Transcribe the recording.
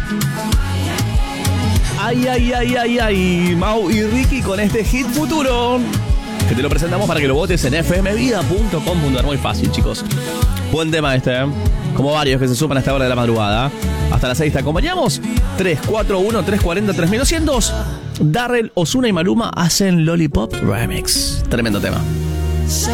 Ay, ay, ay, ay, ay. Mau y Ricky con este hit futuro, que te lo presentamos para que lo votes en fmvida.com.ar. Muy fácil, chicos. Buen tema este, ¿eh? Como varios que se suman a esta hora de la madrugada. Hasta las 6 te acompañamos. 341-340-3200. Darrell, Ozuna y Maluma hacen Lollipop Remix. Tremendo tema.